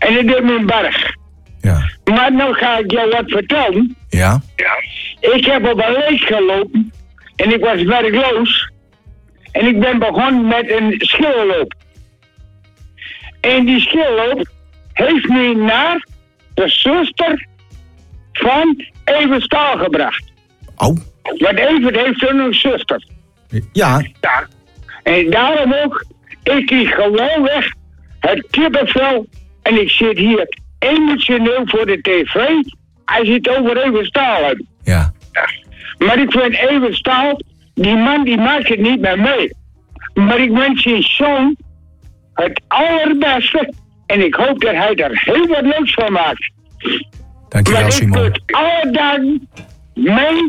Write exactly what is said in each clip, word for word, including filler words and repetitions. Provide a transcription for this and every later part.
En dat deed me een berg. Ja. Maar nou ga ik jou wat vertellen. Ja? Ja. Ik heb op een leek gelopen. En ik was werkloos. En ik ben begonnen met een schilloop. En die schilloop heeft me naar de zuster van Evert Staal gebracht. Oh. Want Evert heeft toen een zuster. Ja. Ja. En daarom ook, ik kies gewoon weg het kippenvel. En ik zit hier emotioneel voor de tv. Als je het over Evert Staal hebt. Ja. Ja. Maar ik vind Evert Staal, die man die maakt het niet meer mee. Maar ik wens zijn zoon het allerbeste. En ik hoop dat hij er heel wat leuks van maakt. Dankjewel, Simon. Maar ik put alle dagen mee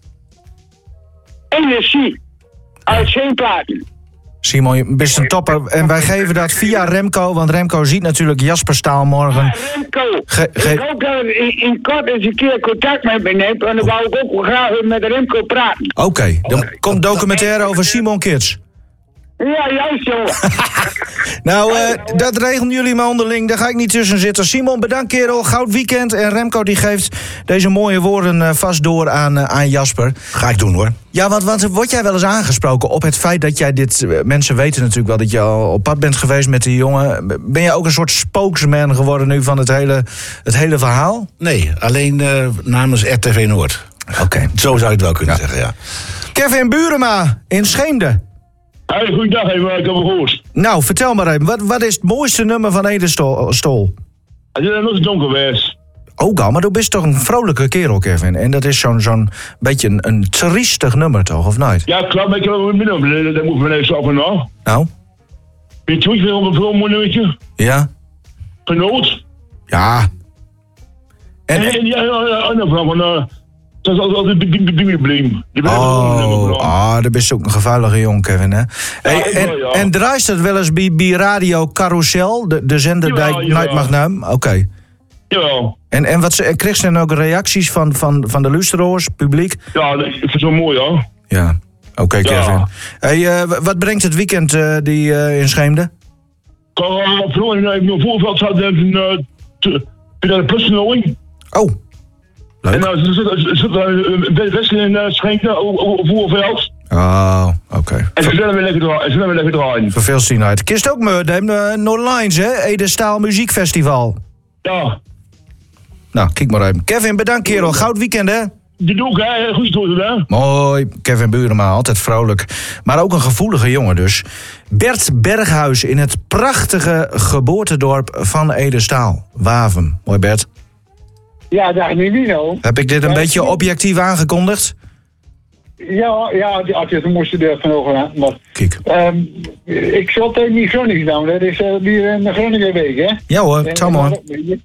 energie uit zijn platen. Simon, je bent een topper. En wij geven dat via Remco, want Remco ziet natuurlijk Jasper Staal morgen. Ja, Remco, Ge- ge- ik hoop dat ik in, in kort eens een keer contact met me neemt. En dan wou ik ook wel graag met Remco praten. Oké, okay, dan komt documentaire over Simon Kids. Ja, juist jongen. Nou, uh, dat regelen jullie maar onderling. Daar ga ik niet tussen zitten. Simon, bedankt kerel. Goud weekend. En Remco die geeft deze mooie woorden uh, vast door aan, uh, aan Jasper. Ga ik doen hoor. Ja, want, want word jij wel eens aangesproken op het feit dat jij dit... Uh, mensen weten natuurlijk wel dat je al op pad bent geweest met die jongen. Ben je ook een soort spokesman geworden nu van het hele, het hele verhaal? Nee, alleen uh, namens R T V Noord. Oké. Okay. Zo zou je het wel kunnen ja. zeggen, ja. Kevin Burema in Scheemde. Hey, goeiedag, even, ik heb het gehoord. Nou, vertel maar even. Wat, wat is het mooiste nummer van Ede Stol? Het is nog donker geweest. Ook al, maar du bent toch een vrolijke kerel, Kevin? En dat is zo'n zo'n beetje een, een triestig nummer, toch? Of niet? Ja, klopt, maar ik heb wel een nummer. Dat moeten we even stappen nog. Nou? Weet je wat ik wil op een veel mooi nummertje? Ja? Genoot. Ja. En... En, en ja, en dan van... Uh, dat is altijd die probleem. Oh, ah, dat is ook een gevaarlijke jong, Kevin, hè? Hey, ja, en, wel, ja. en draait het wel eens bij, bij Radio Carousel, de, de zender die ik nooit mag nemen? Oké. Okay. Jawel. En, en wat, en kreeg ze dan ook reacties van, van, van de luisteraars, publiek? Ja, ik vind het zo mooi, hoor. Ja, oké, okay, ja. Kevin. Hey, uh, wat brengt het weekend uh, die uh, in Scheemde? Ik heb nog een voorveld gehad in de plussenooing. Oh. Leuk. En dan zit er best in Schenken, voorveld. Oh, oké. Okay. En ze zullen weer lekker draaien. Verveelstienheid. Kist ook me, de Noordlines, hè? Ede Staal Muziekfestival. Ja. Nou, kijk maar even. Kevin, bedankt kerel. Goud weekend, hè? Die doe ik, hè? Goed doen, hè? Mooi. Kevin Burema, altijd vrolijk. Maar ook een gevoelige jongen dus. Bert Berghuis in het prachtige geboortedorp van Ede Staal. Waven. Mooi, Bert. Ja, dag Nivino. Heb ik dit een ja, beetje objectief aangekondigd? Ja, ja, die moest je er van over. Maar, Kijk. Um, ik zal het even niet Groningen doen. Dat is uh, weer een Groningen week, hè? Ja hoor, het zal maar.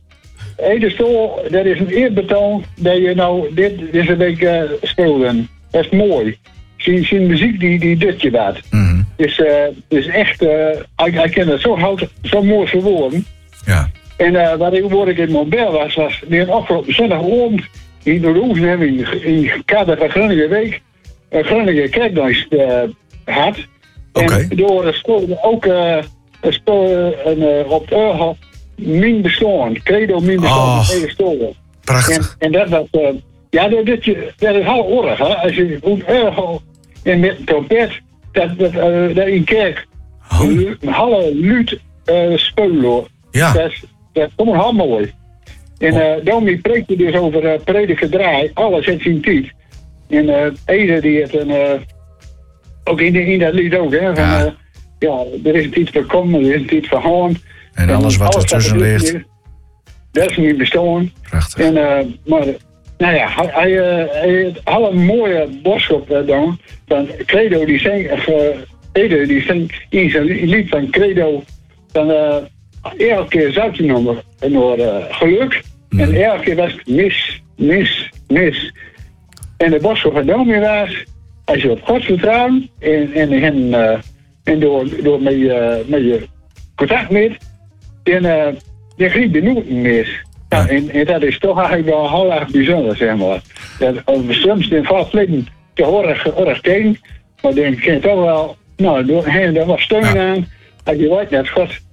Ede Stol, dat is een eerbetoon dat je nou dit deze week uh, speelde. Dat is mooi. Zijn, zijn muziek die, die doet je dat. Mm-hmm. Dus uh, is echt, uh, ik, ik ken het zo, houd, zo mooi verwoorden. Ja. En uh, wat ik hoorde ik in Montbel was, was weer een afgelopen zondagavond in de Roezen hebben we in het kader van Groningen Week een Groningen kerkdienst uh, had. Okay. En door speelde ook uh, speelde een, uh, op het Urgel min bestaan, credo min bestaan van Ede Stol. Prachtig. En, en dat was, uh, ja, dat, dat, dat is heel erg, hè. Als je goed Urgel en met een trompet, dat, dat, uh, dat in kerk, oh. een halve luid uh, spelen. Ja. Dat is, dat is gewoon heel mooi. En uh, Domi preekte dus over uh, prediken draai, alles in zijn tijd. En uh, Ede die het een, uh, ook in, de, in dat lied ook, hè, van ja. Uh, ja, er is een tijd voor komen, er is een tijd voor gaan. En, en alles wat er tussen ligt. Dat is niet bestaan. Prachtig. En, uh, maar, nou ja, hij, hij, uh, hij had een mooie boodschap uh, dan. Van Credo, die zingt, uh, Ede, die zingt in zijn lied van Credo. Dan, uh, elke keer zat hij nog door uh, geluk. Mm. En elke keer was het mis, mis, mis. En de boodschap van Domi was, als je op God vertrouwt en, en, en, uh, en door, door met, je, met je contact met, dan, uh, dan griep je nooit mis. Ja. Ja, en, en dat is toch eigenlijk wel heel erg bijzonder, zeg maar. Dat, soms in het verleden te horen, horen tegen, maar dan kun je toch wel, nou, door hen daar was steun ja. aan, dat je weet dat God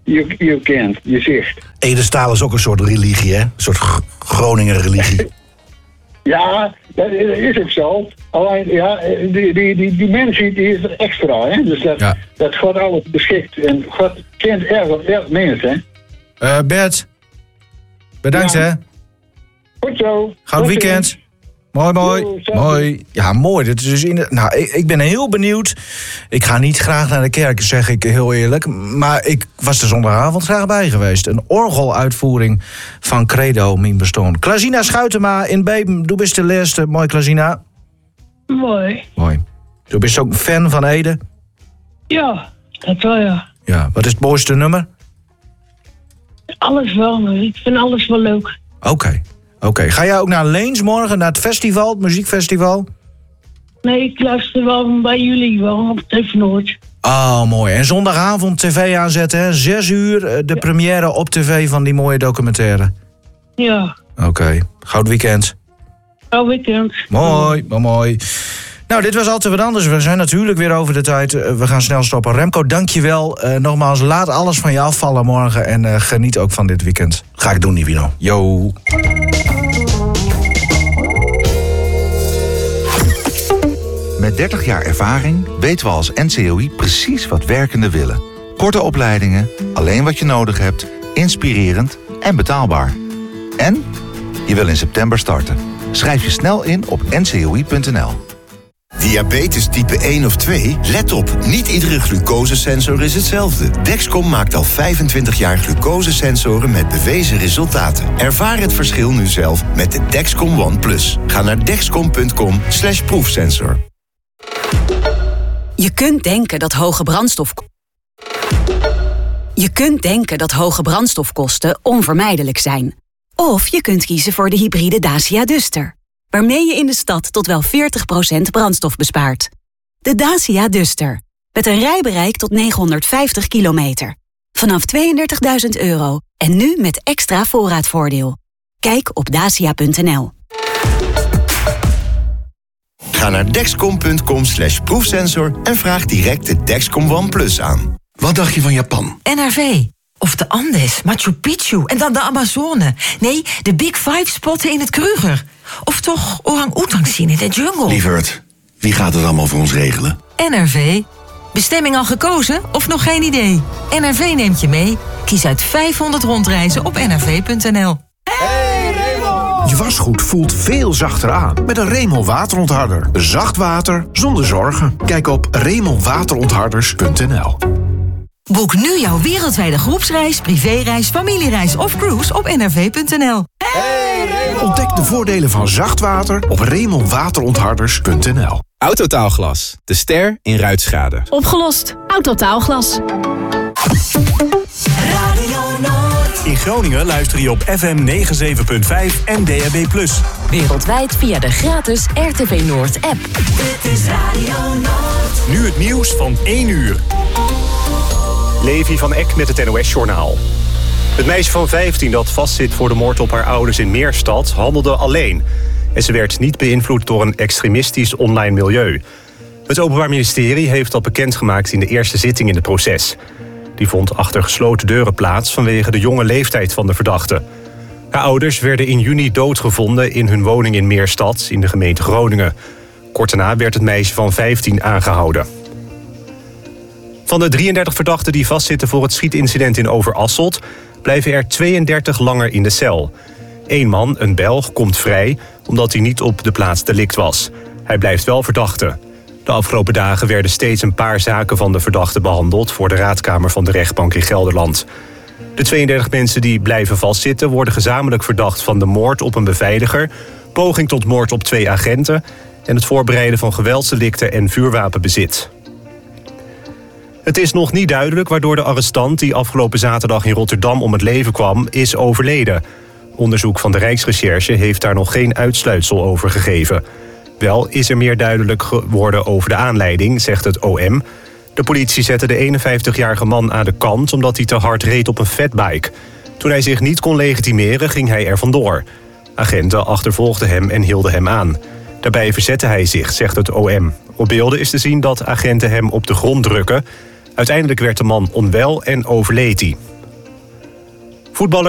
je, je kent, je zicht. Edestaal is ook een soort religie, hè? Een soort G- Groninger religie. Ja, dat is ook zo. Alleen, ja, die, die, die, die mensen die is er extra, hè. Dus dat, Ja. dat God alles beschikt. En God kent erg, erg mensen, hè. Uh, Bert, bedankt Ja. hè. Goed zo. Goud Tot weekend. ziens. Mooi, mooi. Jo, zo. Mooi. Ja, mooi. Dit is dus in de, nou, ik, ik ben heel benieuwd. Ik ga niet graag naar de kerk, zeg ik heel eerlijk. Maar ik was er zondagavond graag bij geweest. Een orgeluitvoering van Credo, mijn bestoon. Klazina Schuitema in Beben. Du bist de laatste. Mooi, Klazina. Mooi. Mooi. Du bist ook fan van Ede? Ja, dat wel ja. Ja. Wat is het mooiste nummer? Alles wel, maar ik vind alles wel leuk. Oké. Okay. Oké. Okay. Ga jij ook naar Leens morgen, naar het festival, het muziekfestival? Nee, ik luister wel bij jullie, wel op T V Noord. Oh, mooi. En zondagavond tv aanzetten, hè? Zes uur, de ja. première op tv van die mooie documentaire. Ja. Oké. Okay. Goud weekend. Goud weekend. Mooi, mooi, mooi. Nou, dit was altijd wat anders. We zijn natuurlijk weer over de tijd. We gaan snel stoppen. Remco, dank je wel. Uh, nogmaals, laat alles van je afvallen morgen. En uh, geniet ook van dit weekend. Ga ik doen, Nivino. Yo. Met dertig jaar ervaring weten we als N C O I precies wat werkenden willen. Korte opleidingen, alleen wat je nodig hebt, inspirerend en betaalbaar. En je wil in september starten. Schrijf je snel in op n c o i punt n l. Diabetes type één of twee? Let op, niet iedere glucosesensor is hetzelfde. Dexcom maakt al vijfentwintig jaar glucosesensoren met bewezen resultaten. Ervaar het verschil nu zelf met de Dexcom One Plus. Ga naar dexcom punt com slash proefsensor. Je kunt denken dat hoge brandstof... Je kunt denken dat hoge brandstofkosten onvermijdelijk zijn. Of je kunt kiezen voor de hybride Dacia Duster, waarmee je in de stad tot wel veertig procent brandstof bespaart. De Dacia Duster, met een rijbereik tot negenhonderdvijftig kilometer. Vanaf tweeëndertigduizend euro en nu met extra voorraadvoordeel. Kijk op dacia punt n l. Ga naar dexcom punt com slash proefsensor en vraag direct de Dexcom One Plus aan. Wat dacht je van Japan? N R V. Of de Andes, Machu Picchu en dan de Amazone. Nee, de Big Five spotten in het Kruger. Of toch orang-oetang zien in de jungle. Lieverd, wie gaat het allemaal voor ons regelen? N R V. Bestemming al gekozen of nog geen idee? N R V neemt je mee. Kies uit vijfhonderd rondreizen op n r v punt n l. Hey Raymond! Je wasgoed voelt veel zachter aan met een Raymond waterontharder. Zacht water zonder zorgen. Kijk op raymond waterontharders punt n l. Boek nu jouw wereldwijde groepsreis, privéreis, familiereis of cruise op n r v punt n l. Hey Raymond! Ontdek de voordelen van zacht water op raymond waterontharders punt n l. Autotaalglas, de ster in ruitschade. Opgelost. Autotaalglas. In Groningen luister je op F M negenenzeventig punt vijf en D A B plus. Wereldwijd via de gratis R T V Noord app. Dit is Radio Noord. Nu het nieuws van één uur. Levi van Eck met het N O S-journaal. Het meisje van vijftien dat vastzit voor de moord op haar ouders in Meerstad handelde alleen. En ze werd niet beïnvloed door een extremistisch online milieu. Het Openbaar Ministerie heeft dat bekendgemaakt in de eerste zitting in het proces. Die vond achter gesloten deuren plaats vanwege de jonge leeftijd van de verdachte. Haar ouders werden in juni doodgevonden in hun woning in Meerstad in de gemeente Groningen. Kort daarna werd het meisje van vijftien aangehouden. Van de drieëndertig verdachten die vastzitten voor het schietincident in Overasselt blijven er tweeëndertig langer in de cel. Eén man, een Belg, komt vrij omdat hij niet op de plaats delict was. Hij blijft wel verdachte. De afgelopen dagen werden steeds een paar zaken van de verdachte behandeld voor de raadkamer van de rechtbank in Gelderland. De tweeëndertig mensen die blijven vastzitten worden gezamenlijk verdacht van de moord op een beveiliger, poging tot moord op twee agenten en het voorbereiden van geweldsdelicten en vuurwapenbezit. Het is nog niet duidelijk waardoor de arrestant die afgelopen zaterdag in Rotterdam om het leven kwam, is overleden. Onderzoek van de Rijksrecherche heeft daar nog geen uitsluitsel over gegeven. Wel is er meer duidelijk geworden over de aanleiding, zegt het O M. De politie zette de eenenvijftigjarige man aan de kant omdat hij te hard reed op een fatbike. Toen hij zich niet kon legitimeren, ging hij er vandoor. Agenten achtervolgden hem en hielden hem aan. Daarbij verzette hij zich, zegt het O M. Op beelden is te zien dat agenten hem op de grond drukken. Uiteindelijk werd de man onwel en overleed hij. Voetballer